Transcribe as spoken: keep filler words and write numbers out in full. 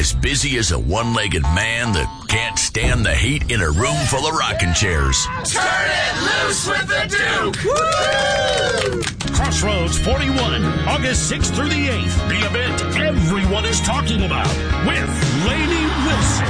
As busy as a one-legged man that can't stand the heat in a room full of rocking chairs. Turn it loose with the Duke! Woo! Crossroads forty-one, August sixth through the eighth. The event everyone is talking about with Lainey Wilson.